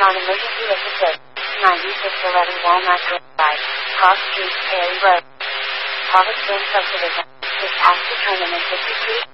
on emergency exit 9611 Walnut Drive, Cross Street, Perry Road. Harvest Wind Subdivision. Dispatch to Tournament 53.